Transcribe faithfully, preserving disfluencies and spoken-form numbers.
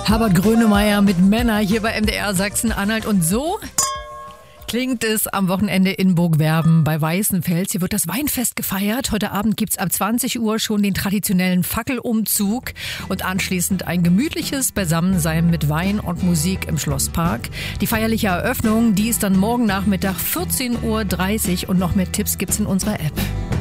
Herbert Grönemeyer mit Männer hier bei M D R Sachsen-Anhalt. Und so klingt es am Wochenende in Burgwerben bei Weißenfels. Hier wird das Weinfest gefeiert. Heute Abend gibt's ab zwanzig Uhr schon den traditionellen Fackelumzug und anschließend ein gemütliches Beisammensein mit Wein und Musik im Schlosspark. Die feierliche Eröffnung, die ist dann morgen Nachmittag vierzehn Uhr dreißig und noch mehr Tipps gibt's in unserer App.